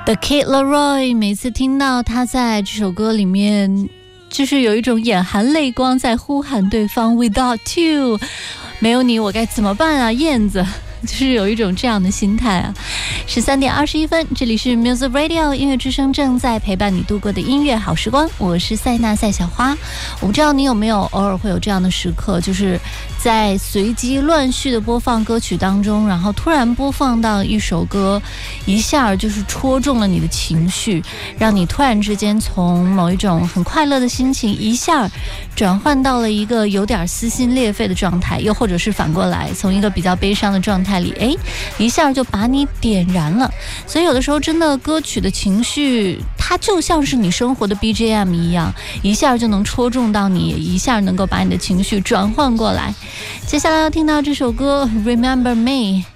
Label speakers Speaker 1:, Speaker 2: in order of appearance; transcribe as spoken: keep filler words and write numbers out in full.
Speaker 1: The Kid Laroi， 每次听到他在这首歌里面，就是有一种眼含泪光在呼喊对方 Without you， 没有你我该怎么办啊，燕子，就是有一种这样的心态啊。十三点二十一分，这里是 Music Radio 音乐之声，正在陪伴你度过的音乐好时光，我是塞娜赛小花。我不知道你有没有偶尔会有这样的时刻，就是在随机乱序的播放歌曲当中，然后突然播放到一首歌，一下就是戳中了你的情绪，让你突然之间从某一种很快乐的心情一下转换到了一个有点撕心裂肺的状态，又或者是反过来从一个比较悲伤的状态里，哎，一下就把你点燃了。所以有的时候真的歌曲的情绪它就像是你生活的 B G M 一样，一下就能戳中到你，一下能够把你的情绪转换过来。接下来要听到这首歌 Remember Me，